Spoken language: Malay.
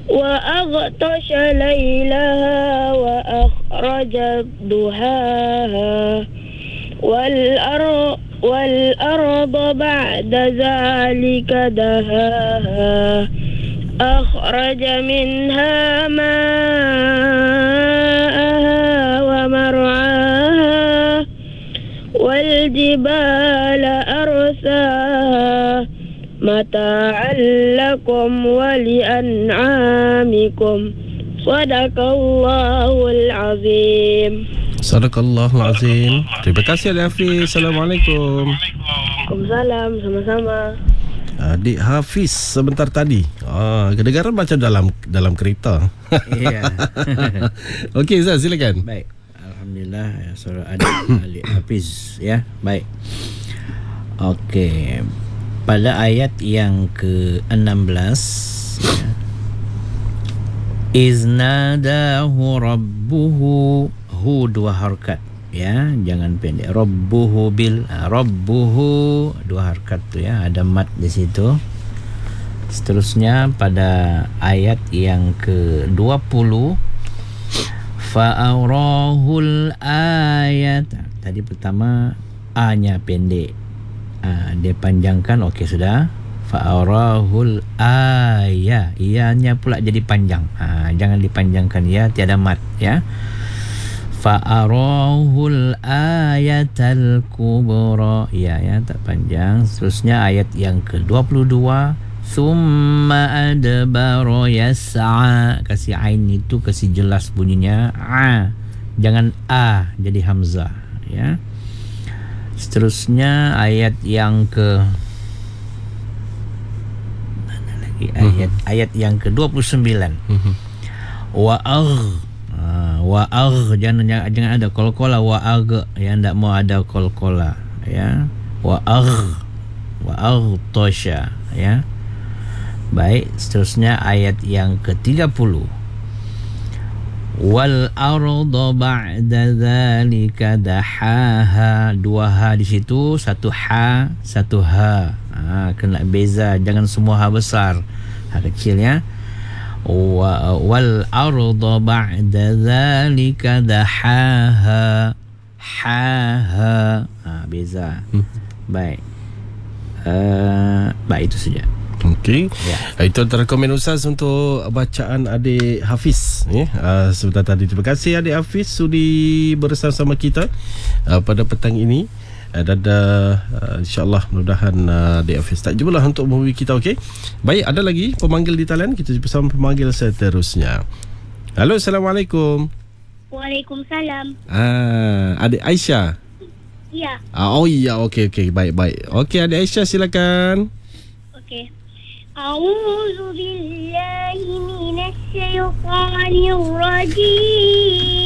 وأغطش ليلها وأخرج ضحاها والأرض بعد ذلك دهاها أخرج منها ماءها ومرعاها والجبال أرساها متاعا لكم ولأنعامكم صدق الله العظيم. Sadaqallahul Azim. Terima kasih Adik Hafiz. Assalamualaikum. Waalaikumsalam. Sama-sama. Adik Hafiz sebentar tadi kedengaran macam dalam kereta. Ya. Okey Ustaz, silakan. Baik. Alhamdulillah suara adik Hafiz ya. Baik. Okey. Pada ayat yang ke-16 ya. Iznadahu rabbuhu, hu dua harakat ya, jangan pendek. Rabbuhu rabbuhu dua harakat tu ya, ada mat di situ. Seterusnya pada ayat yang ke-20 fa'arahul ayat. Tadi pertama a-nya pendek, dia panjangkan. Okey sudah. Fa'arahul ayat, ianya pula jadi panjang. Jangan dipanjangkan ya, tiada mat ya. Fa'arahul ayatal kubra, ya tak panjang. Seterusnya ayat yang ke-22 summa adbara yas'a, kasih ain itu kasih jelas bunyinya jangan jadi hamzah ya. Seterusnya ayat yang ke ayat yang ke-29 jangan ada qalqalah ya, ndak mau ada qalqalah ya. Tasha ya. Baik, seterusnya ayat yang ke-30 wal arda ba'da dzalika dahaha, dua ha di situ, satu ha satu ha. Kena beza, jangan semua ha besar, ha kecil ya. Wal arda ba'da dzalika dahaha, beza. Baik. Baik, itu saja. Okey. Ya. Itu antara komen Ustaz untuk bacaan adik Hafiz ya. Sebentar tadi. Terima kasih adik Hafiz sudi bersama kita pada petang ini. Dan insyaAllah mudah-mudahan adik Hafiz tak jumalah untuk menghubungi kita. Okey. Baik, ada lagi pemanggil di talian. Kita bersama pemanggil seterusnya. Halo, Assalamualaikum. Waalaikumsalam. Adik Aisyah. Ya. Oh iya, okey. Baik. Okey, adik Aisyah silakan. Okey. A'udzu billahi minasy syaithanir rajim.